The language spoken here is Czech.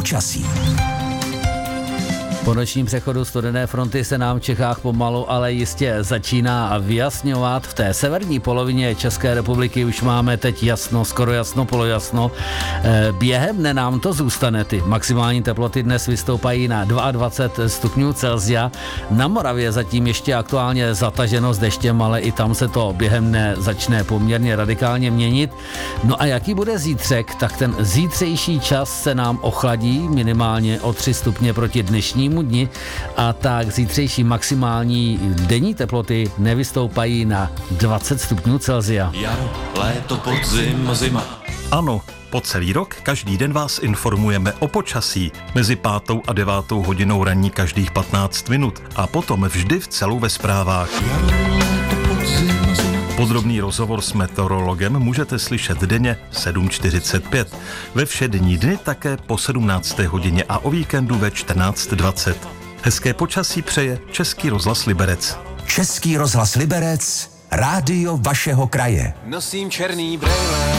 počasí. Po nočním přechodu studené fronty se nám v Čechách pomalu, ale jistě začíná vyjasňovat. V té severní polovině České republiky už máme teď jasno, skoro jasno, polojasno. Během dne nám to zůstane. Ty maximální teploty dnes vystoupají na 22 stupňů Celsia. Na Moravě zatím ještě aktuálně zataženo s deštěm, ale i tam se to během dne začne poměrně radikálně měnit. No a jaký bude zítřek, tak ten zítřejší čas se nám ochladí minimálně o 3 stupně proti dnešnímu dni a tak zítřejší maximální denní teploty nevystoupají na 20 stupňů Celsia. Jaro, léto, podzim, zima. Ano, po celý rok každý den vás informujeme o počasí. Mezi 5. a 9. hodinou ranní každých 15 minut a potom vždy v celu ve zprávách. Podrobný rozhovor s meteorologem můžete slyšet denně 7:45. Ve všední dny také po 17. hodině a o víkendu ve 14:20. Hezké počasí přeje Český rozhlas Liberec. Český rozhlas Liberec, rádio vašeho kraje. Nosím černý brejle.